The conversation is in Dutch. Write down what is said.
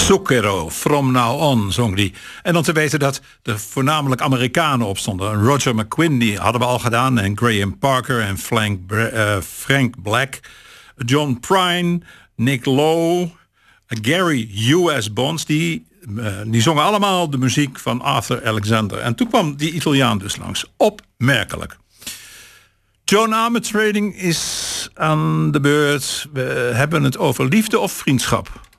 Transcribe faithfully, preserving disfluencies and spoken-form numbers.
Zucchero, From Now On, zong die. En dan te weten dat er voornamelijk Amerikanen op stonden. Roger McGuinn, die hadden we al gedaan. En Graham Parker en Frank, uh, Frank Black. John Prine, Nick Lowe, Gary U S Bonds. Die, uh, die zongen allemaal de muziek van Arthur Alexander. En toen kwam die Italiaan dus langs. Opmerkelijk. Joan Armatrading is aan de beurt. We hebben het over liefde of vriendschap.